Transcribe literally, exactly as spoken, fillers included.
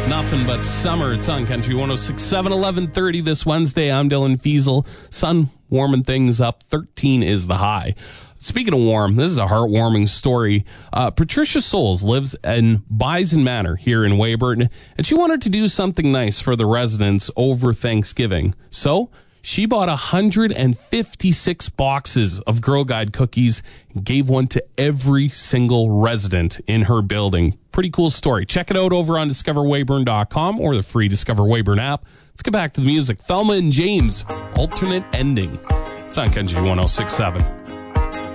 Nothing but summer. It's on Country one oh six point seven, eleven thirty this Wednesday. I'm Dylan Fiesel. Sun warming things up. thirteen is the high. Speaking of warm, this is a heartwarming story. Uh, Patricia Souls lives in Bison Manor here in Weyburn, and she wanted to do something nice for the residents over Thanksgiving. So she bought one hundred fifty-six boxes of Girl Guide cookies and gave one to every single resident in her building. Pretty cool story. Check it out over on discover weyburn dot com or the free Discover Weyburn app. Let's get back to the music. Thelma and James, Alternate Ending. It's on Country one oh six point seven.